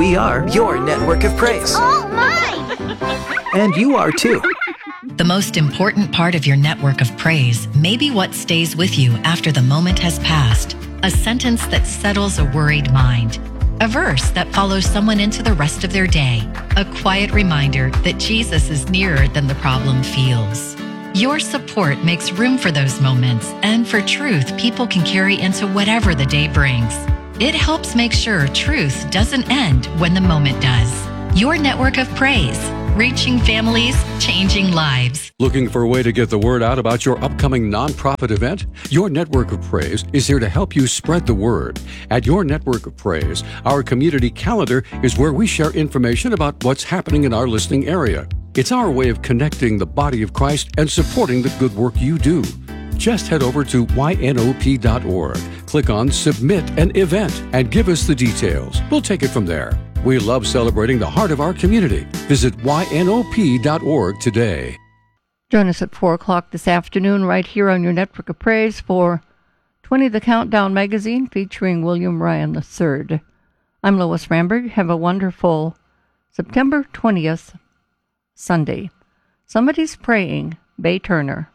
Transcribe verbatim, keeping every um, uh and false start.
We are your network of praise. All mine! And you are too. The most important part of your network of praise may be what stays with you after the moment has passed. A sentence that settles a worried mind. A verse that follows someone into the rest of their day. A quiet reminder that Jesus is nearer than the problem feels. Your support makes room for those moments and for truth people can carry into whatever the day brings. It helps make sure truth doesn't end when the moment does. Your network of praise, reaching families, changing lives. Looking for a way to get the word out about your upcoming nonprofit event? Your Network of Praise is here to help you spread the word. At Your Network of Praise, our community calendar is where we share information about what's happening in our listening area. It's our way of connecting the body of Christ and supporting the good work you do. Just head over to Y N O P dot org, click on Submit an Event, and give us the details. We'll take it from there. We love celebrating the heart of our community. Visit Y N O P dot org today. Join us at four o'clock this afternoon right here on your Network of Praise for twenty The Countdown magazine featuring William Ryan the third. I'm Lois Ramberg. Have a wonderful September twentieth, Sunday. Somebody's Praying, Bay Turner.